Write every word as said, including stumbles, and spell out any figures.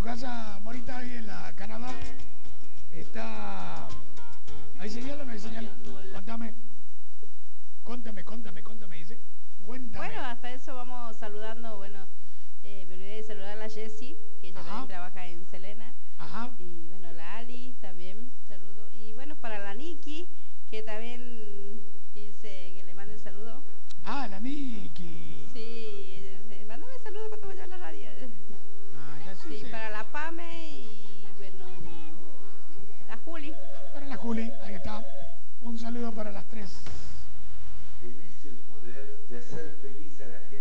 casa, Morita, ahí en la Canadá. Está... ¿Hay señal o no hay señal? Contame. Contame, contame, contame, dice. Cuéntame. Bueno, hasta eso vamos saludando. Bueno, eh, me olvidé de saludar a la Jessie, que ella Ajá. también trabaja en Selena. Ajá. Y bueno, la Ali también, saludo. Y bueno, para la Niki, que también dice que le mande saludo. Ah, la Niki. Sí, eh, mándame saludo cuando vaya a la radio. Ah, ya sí, Sí, sí. para la Pame y bueno, y la Juli. Para la Juli, ahí está. Un saludo para las tres. Tenés el poder de hacer feliz a la gente.